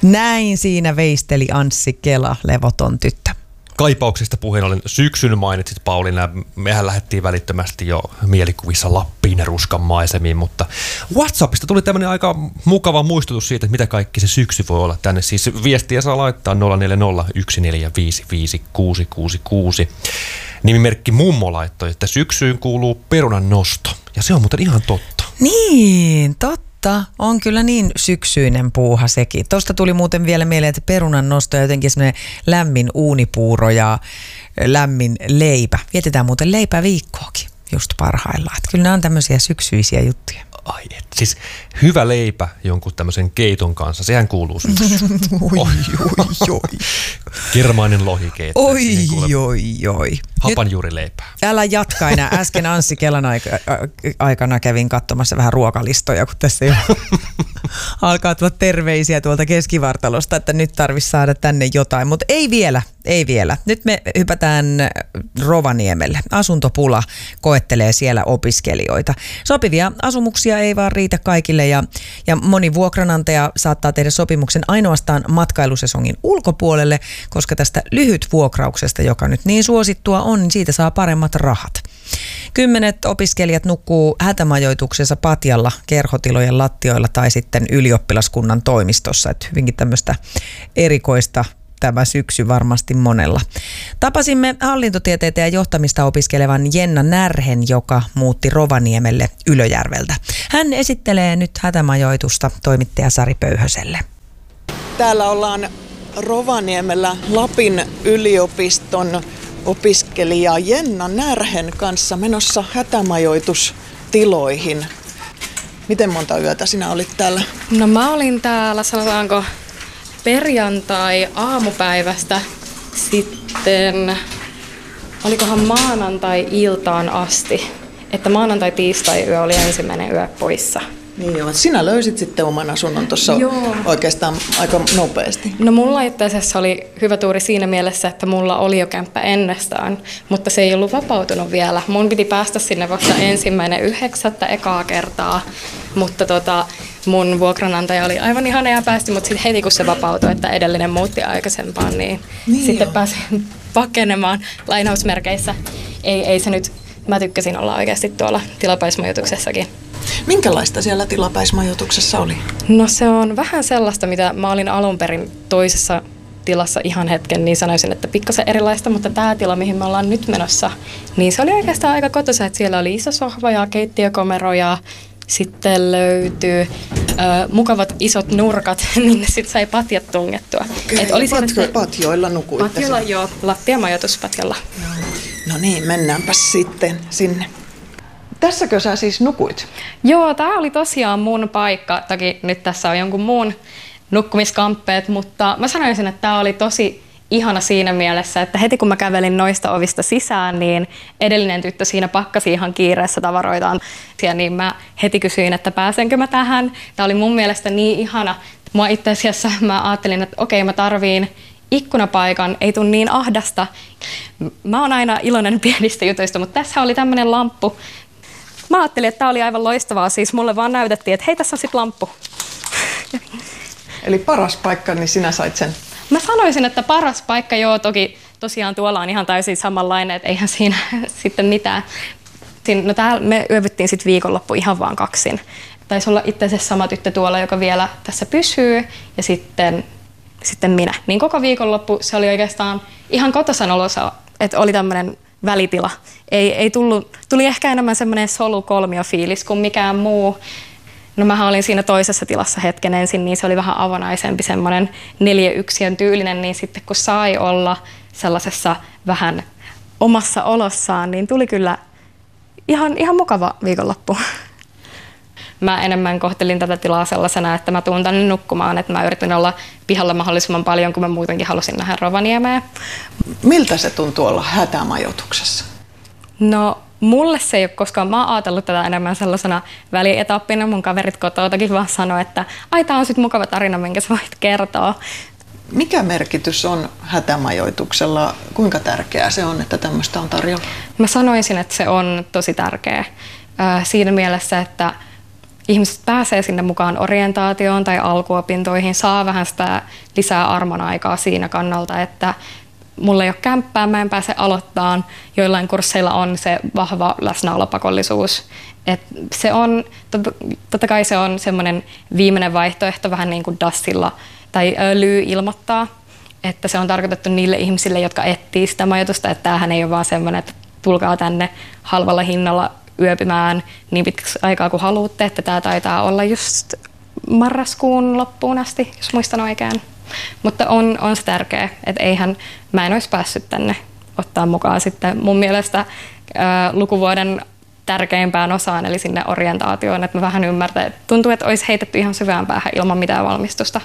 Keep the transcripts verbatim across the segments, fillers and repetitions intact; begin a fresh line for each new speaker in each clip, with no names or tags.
Näin siinä veisteli Anssi Kela, levoton tyttö.
Kaipauksista puheen ollen syksyn mainitsit, Pauliina. Mehän lähdettiin välittömästi jo mielikuvissa Lappiin ja Ruskan maisemiin, mutta WhatsAppista tuli tämmöinen aika mukava muistutus siitä, että mitä kaikki se syksy voi olla tänne. Siis viestiä saa laittaa nolla neljä nolla yksi neljä viisi viisi kuusi kuusi kuusi. Nimimerkki Mummo laittoi, että syksyyn kuuluu perunan nosto. Ja se on muuten ihan totta.
Niin, totta. On kyllä niin syksyinen puuha sekin. Tuosta tuli muuten vielä mieleen, että perunan nosto ja jotenkin semmoinen lämmin uunipuuro ja lämmin leipä. Vietetään muuten leipäviikkoakin just parhaillaan. Että kyllä nämä on tämmöisiä syksyisiä juttuja.
Ai et, siis hyvä leipä jonkun tämmöisen keiton kanssa, sehän kuuluu syksyyn.
Oi, oi, oi.
Kirmainen lohikeitto.
Oi, oi, oi.
Hapanjuurileipää.
Älä jatka enää. Äsken Anssi Kelan aikana kävin katsomassa vähän ruokalistoja, kun tässä jo alkaa tulla terveisiä tuolta keskivartalosta, että nyt tarvitsisi saada tänne jotain. Mutta ei vielä, ei vielä. Nyt me hypätään Rovaniemelle. Asuntopula koettelee siellä opiskelijoita. Sopivia asumuksia ei vaan riitä kaikille ja, ja moni vuokranantaja saattaa tehdä sopimuksen ainoastaan matkailusesongin ulkopuolelle, koska tästä lyhytvuokrauksesta, joka nyt niin suosittua on, niin siitä saa paremmat rahat. Kymmenet opiskelijat nukkuu hätämajoituksessa patjalla, kerhotilojen lattioilla tai sitten ylioppilaskunnan toimistossa. Että hyvinkin tämmöistä erikoista tämä syksy varmasti monella. Tapasimme hallintotieteitä ja johtamista opiskelevan Jenna Närhen, joka muutti Rovaniemelle Ylöjärveltä. Hän esittelee nyt hätämajoitusta toimittaja Sari Pöyhöselle.
Täällä ollaan Rovaniemellä Lapin yliopiston opiskelija Jenna Närhen kanssa menossa hätämajoitustiloihin. Miten monta yötä sinä olit täällä?
No mä olin täällä, sanotaanko, perjantai-aamupäivästä sitten, olikohan maanantai-iltaan asti, että maanantai-tiistai-yö oli ensimmäinen yö poissa.
Niin joo, sinä löysit sitten oman asunnon tuossa oikeastaan aika nopeasti.
No mulla itse asiassa oli hyvä tuuri siinä mielessä, että mulla oli jo kämppä ennestään, mutta se ei ollut vapautunut vielä. Mun piti päästä sinne vasta ensimmäinen yhdeksättä ekaa kertaa, mutta tota, mun vuokranantaja oli aivan ihana ja päästi, mutta sitten heti kun se vapautui, että edellinen muutti aikaisempaan, niin, niin sitten joo. Pääsin pakenemaan lainausmerkeissä. Ei, ei se nyt, mä tykkäsin olla oikeasti tuolla tilapäismajoituksessakin.
Minkälaista siellä tilapäismajoituksessa oli?
No se on vähän sellaista, mitä mä olin alun perin toisessa tilassa ihan hetken, niin sanoisin, että pikkasen erilaista, mutta tämä tila, mihin me ollaan nyt menossa, niin se oli oikeastaan aika kotoisa, että siellä oli iso sohva ja keittiökomero ja sitten löytyy ö, mukavat isot nurkat, minne sitten sai patjat tungettua.
Okay, oli patjo, patjoilla nukuitte?
Patjoilla, joo, lattiamajoituspatjalla.
No niin, mennäänpä sitten sinne. Tässäkö sä siis nukuit?
Joo, tää oli tosiaan mun paikka. Toki nyt tässä on jonkun muun nukkumiskamppeet, mutta mä sanoisin, että tää oli tosi ihana siinä mielessä, että heti kun mä kävelin noista ovista sisään, niin edellinen tyttö siinä pakkasi ihan kiireessä tavaroitaan. Ja niin mä heti kysyin, että pääsenkö mä tähän. Tää oli mun mielestä niin ihana. Mua itse asiassa mä ajattelin, että okei, mä tarviin ikkunapaikan, ei tule niin ahdasta. Mä oon aina iloinen pienistä jutuista, mutta tässä oli tämmönen lamppu. Mä ajattelin, että tämä oli aivan loistavaa. Siis mulle vaan näytettiin, että hei, tässä on sit lamppu.
Eli paras paikka, niin sinä sait sen?
Mä sanoisin, että paras paikka, joo, toki tosiaan tuolla on ihan täysin samanlainen, että eihän siinä sitten mitään. No täällä me yövyttiin sitten viikonloppu ihan vaan kaksin. Taisi olla itse asiassa sama tyttö tuolla, joka vielä tässä pysyy, ja sitten, sitten minä. Niin koko viikonloppu se oli oikeastaan ihan kotosan olossa, että oli tämmöinen välitila. Ei, ei tullut, tuli ehkä enemmän semmoinen solukolmio-fiilis kuin mikään muu. No mähän olin siinä toisessa tilassa hetken ensin, niin se oli vähän avonaisempi, semmoinen neljäyksiön tyylinen, niin sitten kun sai olla sellaisessa vähän omassa olossaan, niin tuli kyllä ihan, ihan mukava viikonloppu. Mä enemmän kohtelin tätä tilaa sellaisena, että mä tuun tänne nukkumaan, että mä yritin olla pihalla mahdollisimman paljon, kun mä muutenkin halusin nähdä Rovaniemeen.
Miltä se tuntuu olla hätämajoituksessa?
No mulle se ei ole koskaan, mä oon ajatellut tätä enemmän sellaisena välietappina. Mun kaverit kotoutakin vaan sanoi, että ai tää on sit mukava tarina, minkä sä voit kertoa.
Mikä merkitys on hätämajoituksella? Kuinka tärkeää se on, että tämmöistä on tarjolla?
Mä sanoisin, että se on tosi tärkeä. Siinä mielessä, että ihmiset pääsee sinne mukaan orientaatioon tai alkuopintoihin, saa vähän sitä lisää armon aikaa siinä kannalta, että mulla ei ole kämppää, mä en pääse aloittamaan. Joillain kursseilla on se vahva läsnäolopakollisuus. Et se on, totta kai se on semmoinen viimeinen vaihtoehto vähän niin kuin Dassilla tai Lyy ilmoittaa, että se on tarkoitettu niille ihmisille, jotka etsii sitä majoitusta, että tämähän ei ole vaan semmoinen, että tulkaa tänne halvalla hinnalla yöpymään niin pitkäksi aikaa kuin haluatte, että tämä taitaa olla just marraskuun loppuun asti, jos muistan oikein. Mutta on, on se tärkeä, että eihän mä en olisi päässyt tänne ottaa mukaan sitten mun mielestä ää, lukuvuoden tärkeimpään osaan, eli sinne orientaatioon, että mä vähän ymmärtän, että tuntuu, että olisi heitetty ihan syvään päähän ilman mitään valmistusta.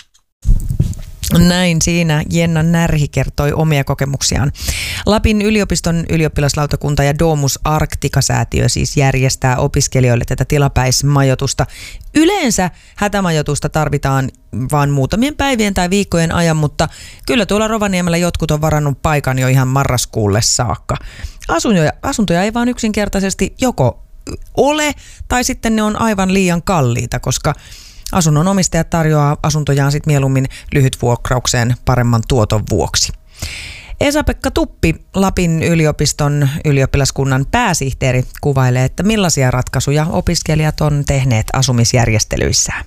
Näin siinä Jenna Närhi kertoi omia kokemuksiaan. Lapin yliopiston ylioppilaslautakunta ja Domus Arctica-säätiö siis järjestää opiskelijoille tätä tilapäismajoitusta. Yleensä hätämajoitusta tarvitaan vain muutamien päivien tai viikkojen ajan, mutta kyllä tuolla Rovaniemellä jotkut on varannut paikan jo ihan marraskuulle saakka. Asuntoja, asuntoja ei vaan yksinkertaisesti joko ole tai sitten ne on aivan liian kalliita, koska asunnon omistajat tarjoaa asuntojaan sit mieluummin lyhytvuokraukseen paremman tuoton vuoksi. Esa-Pekka Tuppi, Lapin yliopiston ylioppilaskunnan pääsihteeri, kuvailee, että millaisia ratkaisuja opiskelijat on tehneet asumisjärjestelyissään.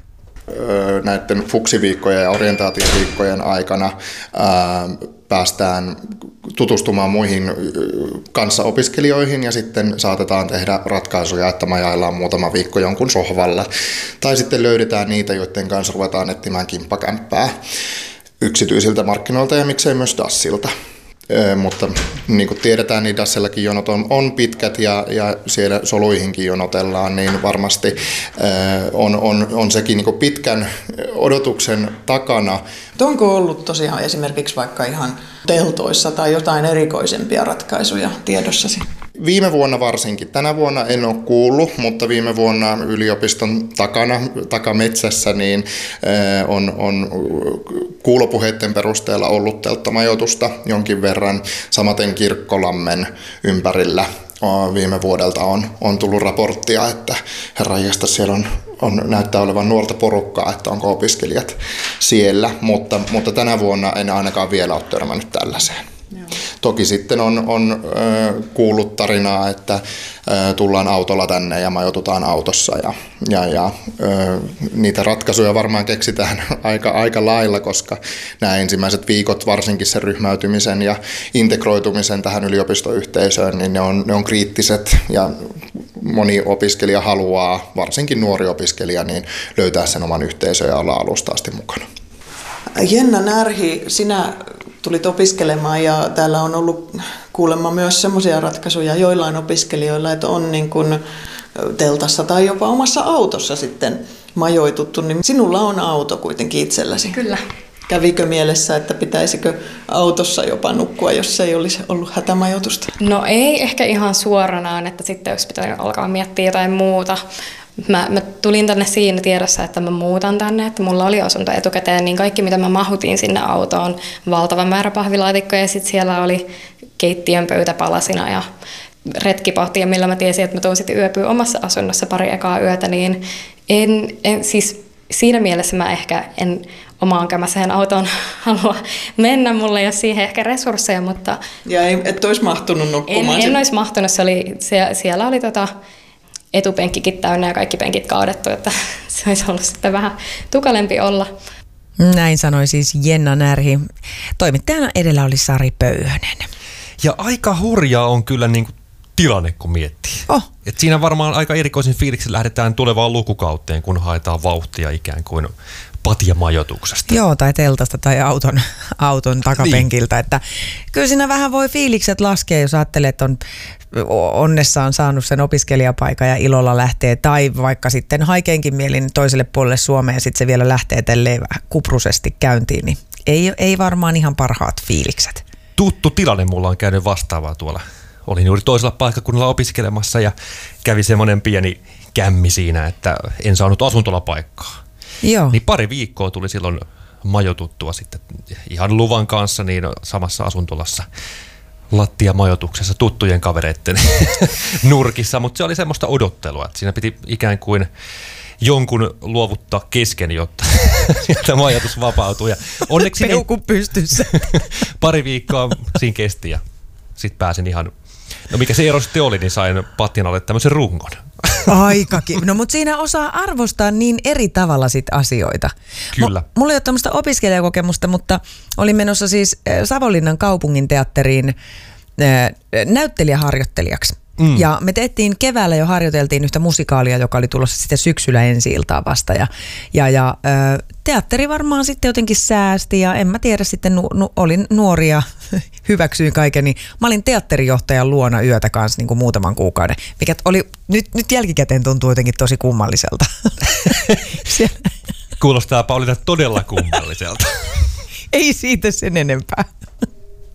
Näiden fuksiviikkojen ja orientaatioviikkojen aikana ää, päästään tutustumaan muihin kanssaopiskelijoihin ja sitten saatetaan tehdä ratkaisuja, että majaillaan muutama viikko jonkun sohvalla. Tai sitten löydetään niitä, joiden kanssa ruvetaan etsimään kimppakämppää yksityisiltä markkinoilta ja miksei myös Dassilta. Ö, mutta niin kuin tiedetään, niin Dassillakin jonot on, on pitkät ja, ja siellä soluihinkin jonotellaan, niin varmasti ö, on, on, on sekin niin kuin pitkän odotuksen takana.
Onko ollut tosiaan esimerkiksi vaikka ihan teltoissa tai jotain erikoisempia ratkaisuja tiedossasi?
Viime vuonna varsinkin. Tänä vuonna en ole kuullut, mutta viime vuonna yliopiston takana, takametsässä niin on, on kuulopuheiden perusteella ollut telttamajoitusta jonkin verran. Samaten Kirkkolammen ympärillä viime vuodelta on, on tullut raporttia, että herranjestas siellä on, on, näyttää olevan nuorta porukkaa, että onko opiskelijat siellä, mutta, mutta tänä vuonna en ainakaan vielä ole törmännyt tällaiseen. Joo. Toki sitten on, on äh, kuullut tarinaa, että äh, tullaan autolla tänne ja majoitutaan autossa ja, ja, ja äh, niitä ratkaisuja varmaan keksitään aika, aika lailla, koska nämä ensimmäiset viikot, varsinkin sen ryhmäytymisen ja integroitumisen tähän yliopistoyhteisöön, niin ne on, ne on kriittiset ja moni opiskelija haluaa, varsinkin nuori opiskelija, niin löytää sen oman yhteisön ja olla alusta asti mukana.
Jenna Närhi, sinä tulit opiskelemaan ja täällä on ollut kuulemma myös semmoisia ratkaisuja joillain opiskelijoilla, että on niin kuin teltassa tai jopa omassa autossa sitten majoituttu, niin sinulla on auto kuitenkin itselläsi.
Kyllä.
Kävikö mielessä, että pitäisikö autossa jopa nukkua, jos ei olisi ollut hätämajoitusta?
No ei ehkä ihan suoranaan, että sitten olisi pitänyt alkaa miettiä jotain muuta. Mä, mä tulin tänne siinä tiedossa, että mä muutan tänne, että mulla oli asunto etukäteen, niin kaikki mitä mä mahutin sinne autoon, valtava määrä pahvilaatikkoja ja sitten siellä oli keittiön pöytä palasina ja retkipahtia, millä mä tiesin, että mä tuun sitten yöpyä omassa asunnossa pari ekaa yötä, niin en, en siis siinä mielessä mä ehkä en omaan kämäseen autoon halua mennä, mulla ei ole siihen ehkä resursseja, mutta...
Ja ei, et olisi mahtunut nukkumaan?
En, en olisi mahtunut, se oli, se, siellä oli tota... etupenkkikin täynnä ja kaikki penkit kaadettu, että se olisi ollut sitten vähän tukalempi olla.
Näin sanoi siis Jenna Närhi. Toimittajana edellä oli Sari Pöyhönen.
Ja aika hurjaa on kyllä niin kuin tilanne, kun miettii.
Oh.
Et siinä varmaan aika erikoisin fiiliksi lähdetään tulevaan lukukauteen, kun haetaan vauhtia ikään kuin patjamajoituksesta.
Joo, tai teltasta tai auton, auton takapenkiltä. Niin. Että kyllä siinä vähän voi fiilikset laskea, jos ajattelee, että on onnessaan saanut sen opiskelijapaikan ja ilolla lähtee, tai vaikka sitten haikeenkin mielin toiselle puolelle Suomeen ja sitten se vielä lähtee tälleen kuprusesti käyntiin, niin ei, ei varmaan ihan parhaat fiilikset.
Tuttu tilanne mulla on käynyt vastaavaa tuolla. Olin juuri toisella paikkakunnalla opiskelemassa ja kävi semmoinen pieni kämmi siinä, että en saanut asuntolapaikkaa.
Joo.
Niin pari viikkoa tuli silloin majoituttua sitten ihan luvan kanssa niin samassa asuntolassa lattiamajoituksessa tuttujen kavereitten nurkissa, mutta se oli semmoista odottelua, että siinä piti ikään kuin jonkun luovuttaa kesken, jotta tämä ajatus vapautuu. Ja onneksi
Peukku pystyssä.
pari viikkoa siinä kesti ja sitten pääsin ihan, no mikä se ero sitten oli, niin sain patinalle tämmöisen rungon.
Aikakin. No mutta siinä osaa arvostaa niin eri tavalla sit asioita.
Kyllä.
M- mulla ei ole tämmöistä opiskelijakokemusta, mutta olin menossa siis Savonlinnan kaupungin teatteriin näyttelijäharjoittelijaksi. Mm. Ja me tehtiin keväällä jo harjoiteltiin yhtä musikaalia, joka oli tulossa sitten syksyllä ensi-iltaa vasta. Ja, ja, ja ö, teatteri varmaan sitten jotenkin säästi ja en mä tiedä sitten, nu, nu, olin nuori ja hyväksyin kaiken. Niin mä olin teatterijohtajan luona yötä kanssa niin kuin muutaman kuukauden, mikä oli nyt, nyt jälkikäteen tuntuu jotenkin tosi kummalliselta.
Kuulostaa Pauliina todella kummalliselta.
Ei siitä sen enempää.